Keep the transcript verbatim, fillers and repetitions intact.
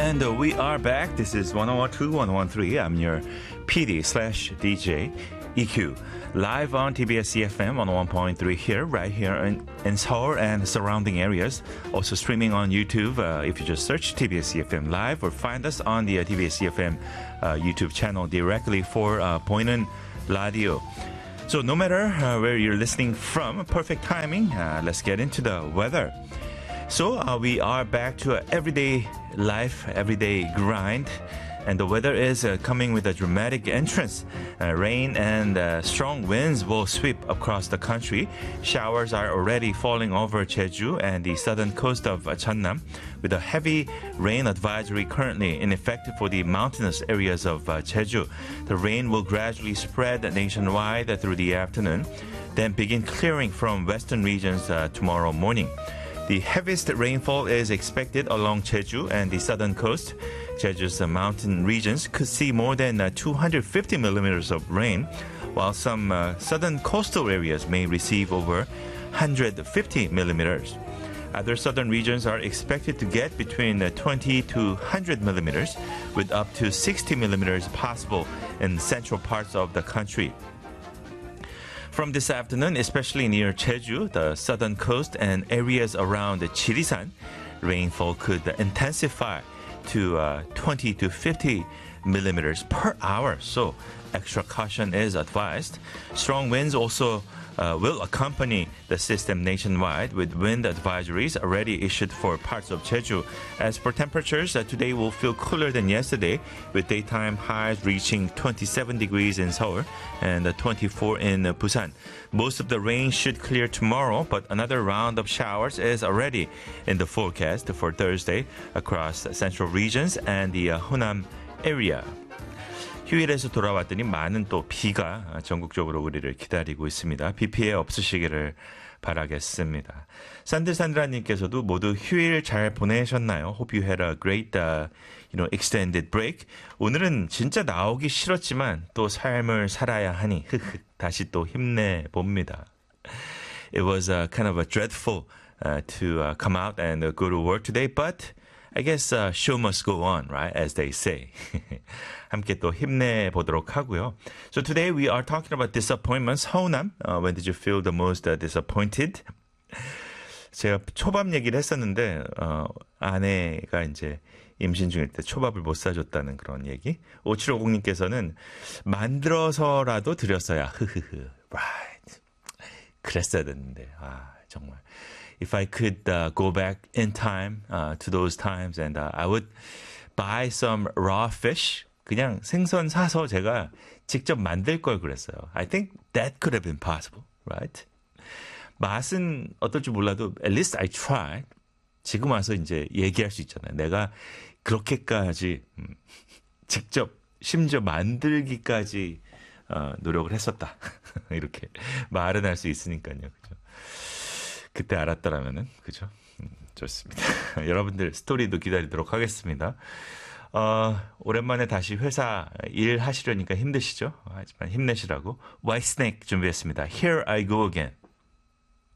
And we are back. This is one oh two, one oh three. I'm your P D slash D J E Q. Live on T B S E F M one oh one point three here, right here in, in Seoul and surrounding areas. Also streaming on YouTube. Uh, if you just search T B S E F M Live or find us on the uh, T B S E F M uh, YouTube channel directly for uh, 보이는 라디오. So no matter uh, where you're listening from, perfect timing. Uh, let's get into the weather. So uh, we are back to everyday life, everyday grind. And the weather is uh, coming with a dramatic entrance. Uh, rain and uh, strong winds will sweep across the country. Showers are already falling over Jeju and the southern coast of uh, Jeonnam, with a heavy rain advisory currently in effect for the mountainous areas of uh, Jeju. The rain will gradually spread nationwide through the afternoon, then begin clearing from western regions uh, tomorrow morning. The heaviest rainfall is expected along Jeju and the southern coast. Jeju's mountain regions could see more than uh, two hundred fifty millimeters of rain, while some uh, southern coastal areas may receive over one hundred fifty millimeters. Other southern regions are expected to get between uh, twenty to one hundred millimeters, with up to sixty millimeters possible in central parts of the country. From this afternoon, especially near Jeju, the southern coast and areas around Jirisan, rainfall could intensify to uh, twenty to fifty millimeters per hour. So extra caution is advised. Strong winds also uh, will accompany the system nationwide, with wind advisories already issued for parts of Jeju. As for temperatures, uh, today will feel cooler than yesterday, with daytime highs reaching twenty-seven degrees in Seoul and uh, twenty-four in uh, Busan. Most of the rain should clear tomorrow, but another round of showers is already in the forecast for Thursday across central regions and the uh, Honam area. 휴일에서 돌아왔더니 많은 또 비가 전국적으로 우리를 기다리고 있습니다. 비 피해 없으시기를 바라겠습니다. 산들산들아님께서도 모두 휴일 잘 보내셨나요? Hope you had a great, uh, you know, extended break. 오늘은 진짜 나오기 싫었지만 또 삶을 살아야 하니 다시 또 힘내봅니다. It was uh, kind of a dreadful uh, to uh, come out and uh, go to work today, but I guess uh, show must go on, right? As they say. 함께 또 힘내보도록 하고요. So today we are talking about disappointments. 허운함, uh, when did you feel the most uh, disappointed? 제가 초밥 얘기를 했었는데 어, 아내가 이제 임신 중일 때 초밥을 못 사줬다는 그런 얘기. 오칠오공님께서는 만들어서라도 드렸어야. 흐흐흐. Right. 그랬어야 됐는데. 아, 정말. If I could uh, go back in time uh, to those times and uh, I would buy some raw fish. 그냥 생선 사서 제가 직접 만들 걸 그랬어요. I think that could have been possible, right? 맛은 어떨지 몰라도 at least I tried. 지금 와서 이제 얘기할 수 있잖아요. 내가 그렇게까지 음, 직접 심지어 만들기까지 어, 노력을 했었다. 이렇게 말은 할 수 있으니까요. 그죠? 그때 알았더라면은 그죠? 음, 좋습니다. 여러분들 스토리도 기다리도록 하겠습니다. 어, 오랜만에 다시 회사 일 하시려니까 힘드시죠? 하지만 힘내시라고 Whitesnake 준비했습니다. Here I go again.